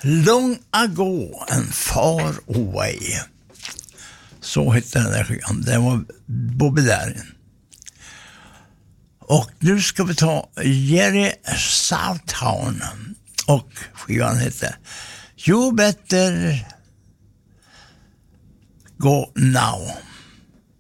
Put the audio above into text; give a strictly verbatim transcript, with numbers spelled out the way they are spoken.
Long ago and far away. Så hette den där skivan. Den var Bobby Darin. Och nu ska vi ta Jerry Southtown. Och skivan heter You Better Go Now.